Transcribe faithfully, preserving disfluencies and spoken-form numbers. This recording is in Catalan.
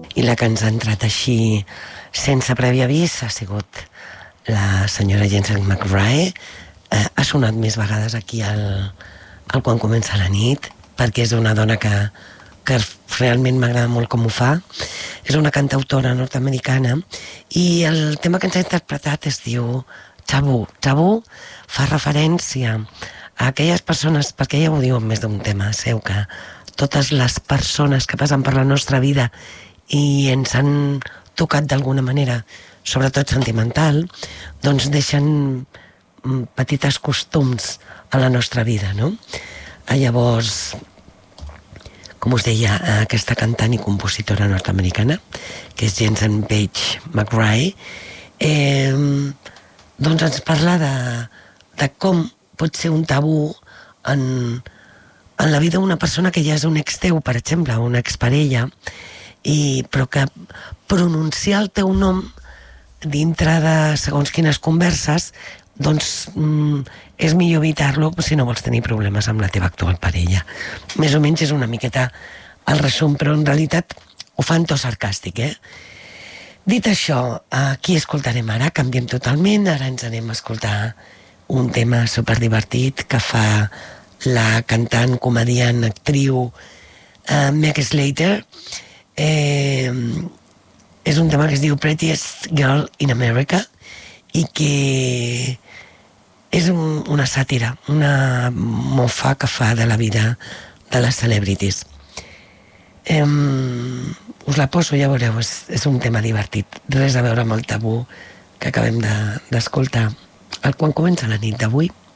i la que ens ha entrat així sense previ avís ha sigut la senyora Jensen McRae. Eh, ha sonat més vegades aquí al, al Quan comença la nit, perquè és una dona que, que realment m'agrada molt com ho fa. És una cantautora nord-americana i el tema que ens ha interpretat es diu Tabú. Tabú fa referència a aquelles persones, perquè ella ho diu en més d'un tema seu, que totes les persones que passen per la nostra vida i ens han tocat d'alguna manera, sobretot sentimental, doncs deixen petites costums a la nostra vida, no? Llavors, com us deia, aquesta cantant i compositora nord-americana, que és Jensen Page McRae, eh, doncs ens parla de, de com pot ser un tabú en, en la vida d'una persona que ja és un ex teu, per exemple, una exparella, i, però que pronunciar el teu nom dintre de segons quines converses, doncs mm, és millor evitar-lo si no vols tenir problemes amb la teva actual parella. Més o menys és una miqueta el resum, però en realitat ho fa en to sarcàstic, eh? Dit això, aquí escoltarem ara, canviem totalment, ara ens anem a escoltar un tema superdivertit que fa la cantant, comediant, actriu uh, Meg Slater. Eh, és un tema que es diu Prettiest Girl in America i que és un, una sàtira, una mofa que fa de la vida de les celebrities. Eh, us la poso, ja veureu, és, és un tema divertit, res a veure amb el tabú que acabem de, d'escoltar al Quan comença la nit d'avui.